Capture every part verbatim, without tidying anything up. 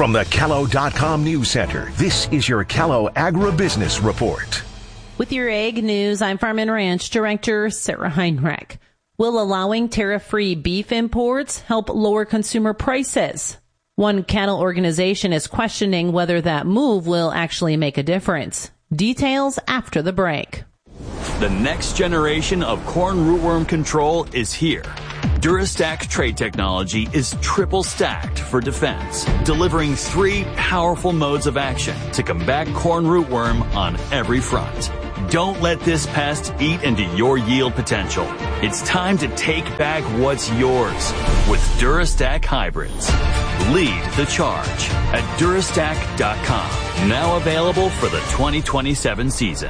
From the Callow dot com News Center, this is your Callow Agribusiness Report. With your ag news, I'm Farm and Ranch Director Sarah Heinrich. Will allowing tariff-free beef imports help lower consumer prices? One cattle organization is questioning whether that move will actually make a difference. Details after the break. The next generation of corn rootworm control is here. Durastack trait technology is triple stacked for defense, delivering three powerful modes of action to combat corn rootworm on every front. Don't let this pest eat into your yield potential. It's time to take back what's yours with Durastack hybrids. Lead the charge at Durastack dot com. Now available for the twenty twenty-seven season.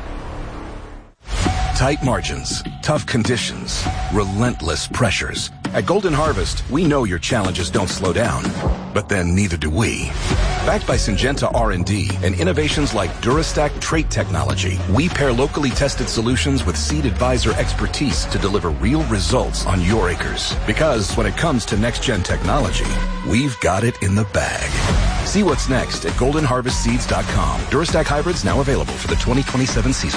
Tight margins, tough conditions, relentless pressures. At Golden Harvest, we know your challenges don't slow down, but then neither do we. Backed by Syngenta R and D and innovations like Durastack trait technology, we pair locally tested solutions with Seed Advisor expertise to deliver real results on your acres. Because when it comes to next-gen technology, we've got it in the bag. See what's next at golden harvest seeds dot com. Durastack hybrids now available for the twenty twenty-seven season.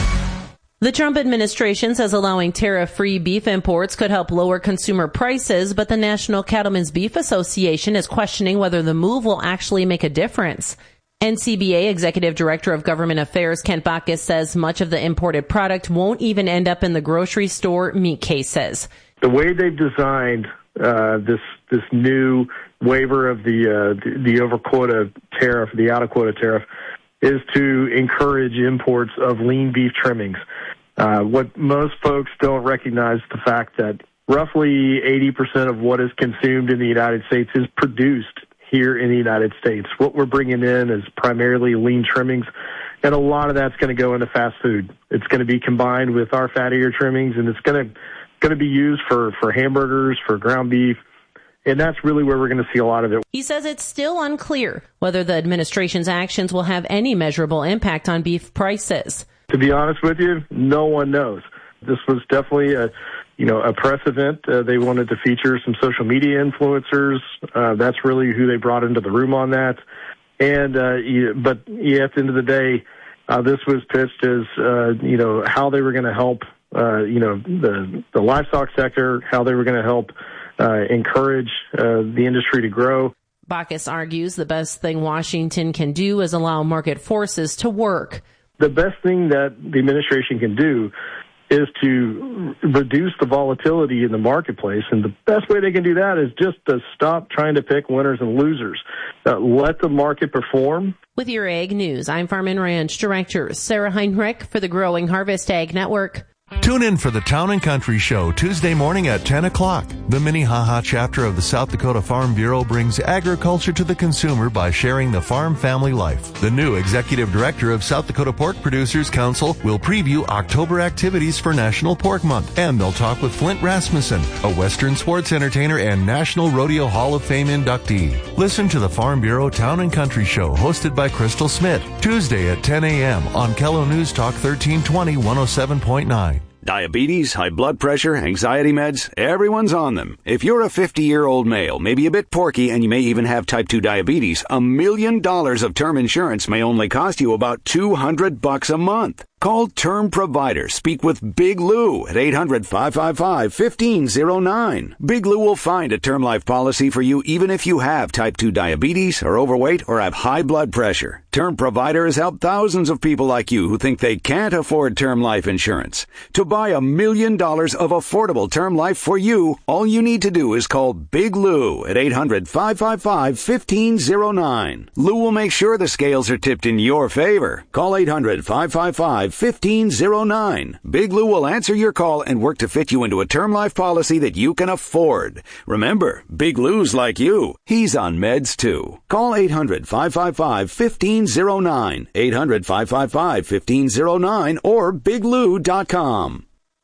The Trump administration says allowing tariff-free beef imports could help lower consumer prices, but the National Cattlemen's Beef Association is questioning whether the move will actually make a difference. N C B A Executive Director of Government Affairs Kent Bacchus says much of the imported product won't even end up in the grocery store meat cases. The way they've designed uh, this this new waiver of the uh, the, the over quota tariff, the out of quota tariff, is to encourage imports of lean beef trimmings. Uh, what most folks don't recognize the fact that roughly eighty percent of what is consumed in the United States is produced here in the United States. What we're bringing in is primarily lean trimmings, and a lot of that's going to go into fast food. It's going to be combined with our fattier trimmings, and it's going to going to be used for, for hamburgers, for ground beef, and that's really where we're going to see a lot of it. He says it's still unclear whether the administration's actions will have any measurable impact on beef prices. To be honest with you, no one knows. This was definitely a, you know, a press event. Uh, they wanted to feature some social media influencers. Uh, that's really who they brought into the room on that. And uh, you, but yeah, at the end of the day, uh, this was pitched as uh, you know how they were going to help uh, you know the the livestock sector, how they were going to help uh, encourage uh, the industry to grow. Bacchus argues the best thing Washington can do is allow market forces to work. The best thing that the administration can do is to reduce the volatility in the marketplace, and the best way they can do that is just to stop trying to pick winners and losers. Uh, let the market perform. With your Ag News, I'm Farm and Ranch Director Sarah Heinrich for the Growing Harvest Ag Network. Tune in for the Town and Country Show Tuesday morning at ten o'clock. The Minnehaha chapter of the South Dakota Farm Bureau brings agriculture to the consumer by sharing the farm family life. The new Executive Director of South Dakota Pork Producers Council will preview October activities for National Pork Month, and they'll talk with Flint Rasmussen, a Western sports entertainer and National Rodeo Hall of Fame inductee. Listen to the Farm Bureau Town and Country Show hosted by Crystal Smith, Tuesday at ten a.m. on Kello News Talk thirteen twenty, one oh seven point nine. Diabetes, high blood pressure, anxiety meds, everyone's on them. If you're a fifty-year-old male, maybe a bit porky, and you may even have type two diabetes, a million dollars of term insurance may only cost you about two hundred bucks a month. Call Term Provider. Speak with Big Lou at eight hundred, five five five, one five zero nine. Big Lou will find a term life policy for you even if you have type two diabetes, are overweight, or have high blood pressure. Term Provider has helped thousands of people like you who think they can't afford term life insurance. To buy a million dollars of affordable term life for you, all you need to do is call Big Lou at eight hundred, five five five, one five zero nine. Lou will make sure the scales are tipped in your favor. Call eight hundred, five five five, one five zero nine. Big Lou will answer your call and work to fit you into a term life policy that you can afford. Remember, Big Lou's like you. He's on meds too. Call eight hundred, five five five, one five zero nine. eight hundred, five five five, one five zero nine or big lou dot com.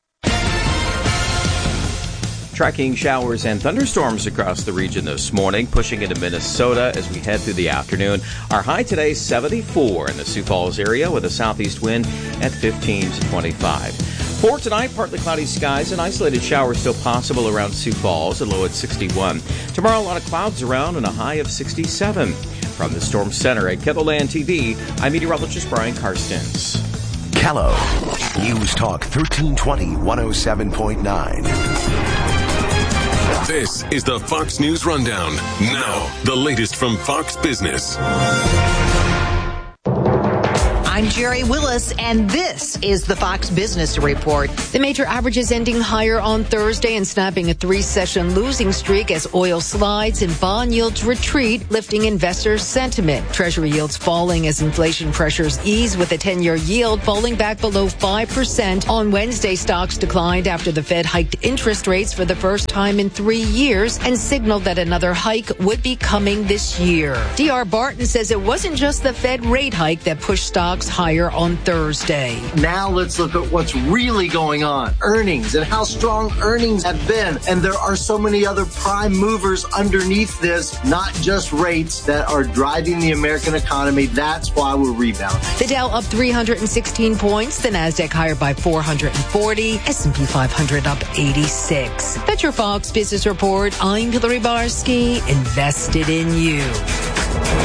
Tracking showers and thunderstorms across the region this morning, pushing into Minnesota as we head through the afternoon. Our high today, seventy-four in the Sioux Falls area with a southeast wind at fifteen to twenty-five. For tonight, partly cloudy skies and isolated showers still possible around Sioux Falls, a low at sixty-one. Tomorrow, a lot of clouds around and a high of sixty-seven. From the Storm Center at KELOLAND T V, I'm meteorologist Brian Karstens. Kello News Talk thirteen twenty, one oh seven point nine. This is the Fox News Rundown. Now, the latest from Fox Business. I'm Jerry Willis, and this is the Fox Business Report. The major averages ending higher on Thursday and snapping a three-session losing streak as oil slides and bond yields retreat, lifting investor sentiment. Treasury yields falling as inflation pressures ease, with a ten-year yield falling back below five percent. On Wednesday, stocks declined after the Fed hiked interest rates for the first time in three years and signaled that another hike would be coming this year. D R. Barton says it wasn't just the Fed rate hike that pushed stocks higher on Thursday. Now let's look at what's really going on. Earnings and how strong earnings have been. And there are so many other prime movers underneath this, not just rates, that are driving the American economy. That's why we're rebounding. The Dow up three hundred sixteen points. The Nasdaq higher by four hundred forty. S and P five hundred up eighty-six. That's your Fox Business Report. I'm Hillary Barsky, invested in you.